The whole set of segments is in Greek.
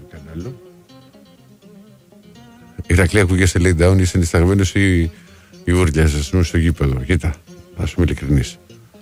κανάλι. Η Ηρακλή ακούγεσαι λέει down, είσαι ενισταγμένος ή ούρλιαζες στο γήπεδο. Κοίτα, ας πούμε ειλικρινής.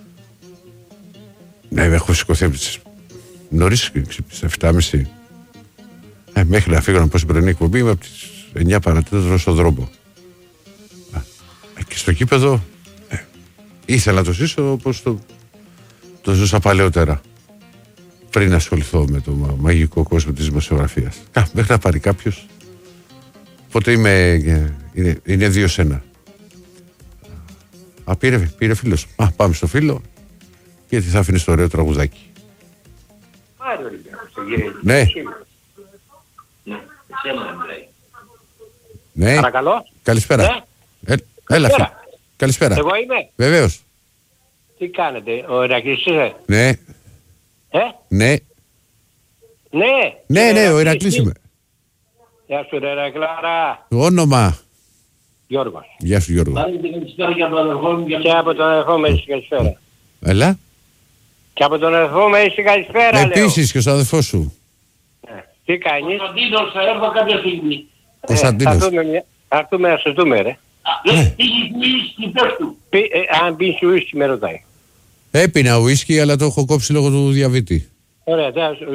Ναι, έχω σηκωθεί από τις νωρίς, 7.30. Μέχρι να φύγω να πω στην πρωινή εκπομπή, είμαι από τις 9 παρατέταρτο στον δρόμο. Και στο γήπεδο ήθελα να το ζήσω όπως το ζούσα παλαιότερα. Πριν ασχοληθώ με το μαγικό κόσμο της δημοσιογραφίας. Μέχρι να πάρει κάποιος. Οπότε είναι 2-1. Πήρε φίλος. Πάμε στο φίλο. Γιατί θα αφήνεις το ωραίο τραγουδάκι. Ναι. Ναι. Παρακαλώ. Καλησπέρα. Έλα φίλε. Καλησπέρα. Εγώ είμαι. Βεβαίως. Τι κάνετε, ο Ηρακλής είσαι? Ναι. Ναι. Ναι, ο Ηρακλής είμαι. Γεια σου ρε Ηρακλάρα. Όνομα. Γιώργος. Γεια σου Γιώργο. Και από τον αδερφό μου είσαι καλησπέρα. Έλα. Και από τον αδερφό μου είσαι καλησπέρα λέω. Επίσης και ο αδερφός σου. Τι κάνεις? Κωνσταντίνος, θα έρθω κάποια στιγμή. Κωνσταντίνος. Θα έρθουμε να σας δούμε ρε. Πήγες ουίσκι, πες του. Αν πεις ουίσκι με ρωτάει. Έπινα ουίσκι αλλά το έχω κόψει λόγω του διαβήτη. Ωραία,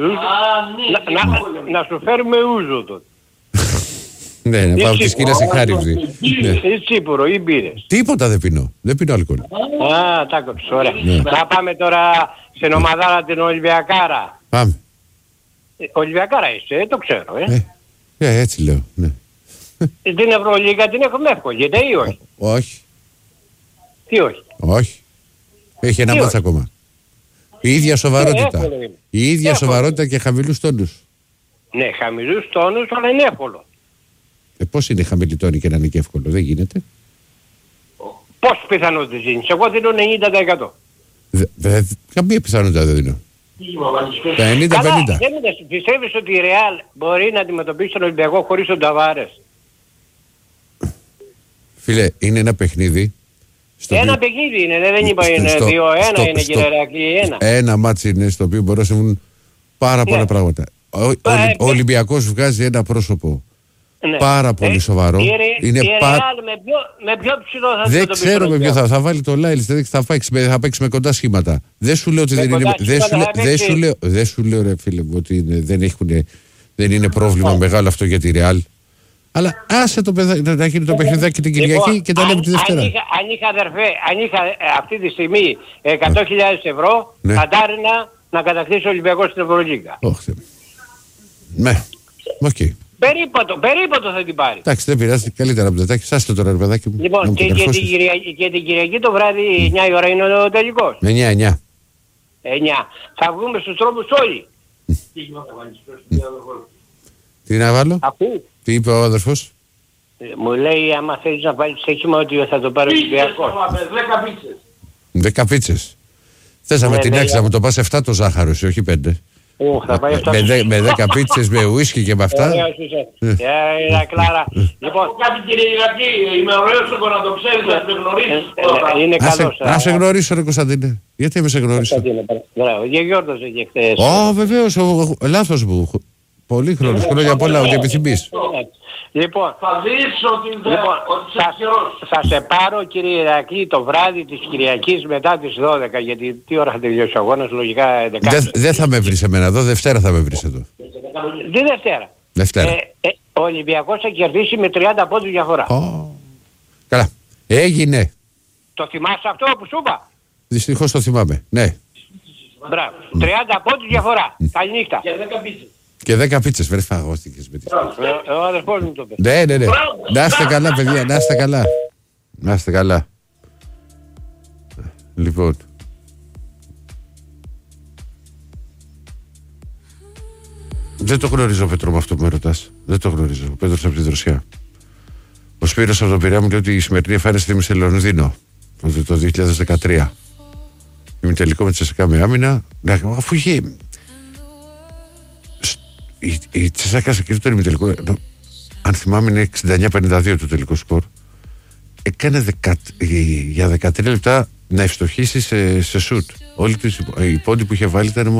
να σου φέρουμε ούζο τότε. Ναι, να πάω τη σκύλα σε χάριβδη. Ή τσίπουρο ή μπύρες. Τίποτα δεν πίνω. Δεν πίνω αλκοόλ. Τα κόψεις, ωραία. Να πάμε τώρα στην ομαδάρα την Ολυμπιακάρα. Πάμε. Ολυμπιακάρα είσαι, το ξέρω, Έτσι λέω, ναι. Την Ευρωλίγα την έχουμε εύκολη, ή όχι? Όχι. Τι όχι? Όχι. Έχει ένα μάτς ακόμα. Η ίδια σοβαρότητα. Η ίδια σοβαρότητα και χαμηλούς τόνους. Ναι, χαμηλούς τόνους, αλλά είναι εύκολο. Πώς είναι χαμηλή τόνη και να είναι και εύκολο, δεν γίνεται. Πόσες πιθανότητες δίνεις? Εγώ δίνω 90%. Καμία πιθανότητα δεν δίνω. Τα 90-50. Πιστεύεις ότι η Ρεάλ μπορεί να αντιμετωπίσει τον Ολυμπιακό χωρίς τον Ταβάρες? Φίλε, είναι ένα παιχνίδι. Ένα παιχνίδι είναι, δεν είπα είναι 2-1, είναι κύριε Ηρακλή, ένα μάτσι είναι στο οποίο μπορούν να συμβούν πάρα πολλά πράγματα. Ο Ολυμπιακός βγάζει ένα πρόσωπο πάρα πολύ σοβαρό. Η Ρεάλ με ποιο ψηλό θα δεν ξέρω με ποιο θα βάλει το Λάιλς, θα παίξει με κοντά σχήματα. Δεν σου λέω ότι δεν είναι. Δεν σου λέω ρε φίλε μου ότι δεν είναι πρόβλημα μεγάλο αυτό για τη Ρεάλ. Αλλά άσε το παιδάκι να γίνει το παιχνιδάκι την Κυριακή και τα λέμε τη Δευτέρα. Αν είχα αδερφέ, αν είχα αυτή τη στιγμή 100.000 ευρώ, θα τάρινα να κατακτήσει ο Ολυμπιακός στην Ευρωλίγκα. Ναι, οκ. Περίπατο θα την πάρει. Εντάξει, δεν πειράζει, καλύτερα από το τετάκι. Σάστε τώρα ρε παιδάκι μου. Λοιπόν, και την Κυριακή το βράδυ 9 η ώρα είναι ο τελικός. 9. 9. Θα βγούμε στους τρόπους όλοι. Τι να βάλω? Τι είπε ο αδερφός? Μου λέει άμα θέλεις να βάλεις στοίχημα ότι θα το πάρει ο Ολυμπιακός. 10 πίτσες. Θες να με την άξα, να μου το πας 7 το ζάχαρο, όχι 5. Με 10 πίτσες, με ουίσκι και με αυτά. Κλάρα. Λοιπόν, κάτι κύριε Ηρακλή, είμαι ωραίος εγώ να το ξέρεις, να σε γνωρίσεις. Είναι καλός. Να σε γνωρίσω ρε Κωνσταντίνε. Γιατί με σε γνώρισα? Γιόρτωσε και χθες. Βεβαίως, λάθος μου. Πολύ χρόνος, χρόνια πολλά, ό,τι επιθυμείς. Λοιπόν, θα δεις ότι θα σε πάρω κύριε Ηρακλή το βράδυ της Κυριακής μετά τις 12, γιατί τι ώρα θα τελειώσει ο αγώνας, λογικά 11. Δεν θα με βρεις εμένα εδώ, Δευτέρα θα με βρεις εδώ. Τι Δευτέρα? Ο Ολυμπιακός θα κερδίσει με 30 πόντους διαφορά. Καλά, έγινε. Το θυμάσαι αυτό που σου είπα? Δυστυχώς το θυμάμαι, ναι. Μπράβο, 30 πόντους διαφορά. Καληνύχτα. Και 10 πίτσες, βρε φαγώστηκες με τις. Ο αδερφός μου το πει. Ναι. Να είστε καλά παιδιά, να είστε καλά. Να είστε καλά. Λοιπόν. Δεν το γνωρίζω Πέτρο με αυτό που με ρωτάς. Δεν το γνωρίζω. Ο Πέτρος από τη Δροσιά. Ο Σπύρος από τον Πειραιά μου λέει ότι η σημερινή εμφάνιση θύμισε σε Λονδίνο το 2013. Είμαι τελικό με τη Τσεσσακά με άμυνα. Αφού είχε... Η Τσεσσάκα σε τον ημιτελικό, αν θυμάμαι είναι 69-52 το τελικό σκορ. Έκανε για 13 λεπτά να ευστοχίσει σε σουτ. Όλοι οι πόντοι που είχε βάλει ήταν